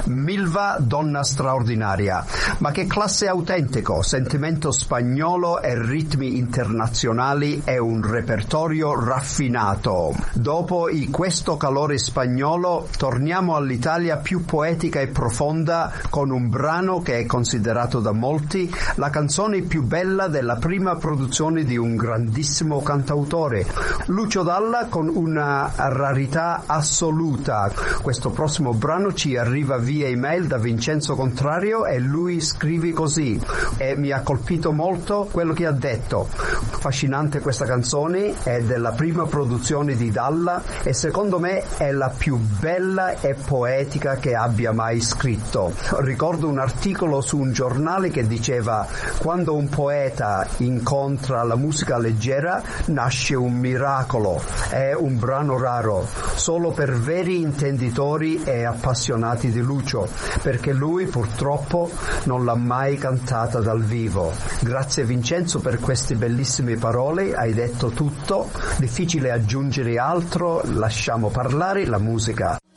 Milva, donna straordinaria. Ma che classe autentico, sentimento spagnolo e ritmi internazionali e un repertorio raffinato. Dopo questo calore spagnolo torniamo all'Italia più poetica e profonda con un brano che è considerato da molti la canzone più bella della prima produzione di un grandissimo cantautore, Lucio Dalla, con una rarità assoluta. Questo prossimo brano ci arriva via email da Vincenzo Contrario e lui scrive così, e mi ha colpito molto quello che ha detto. Affascinante questa canzone, è della prima produzione di Dalla e secondo me è la più bella e poetica che abbia mai scritto. Ricordo un articolo su un giornale che diceva: quando un poeta incontra la musica leggera nasce un miracolo. È un brano raro, solo per veri intenditori e appassionati di Lucio, perché lui purtroppo non l'ha mai cantata dal vivo. Grazie Vincenzo per queste bellissime parole, hai detto tutto, difficile aggiungere altro, lasciamo parlare la musica.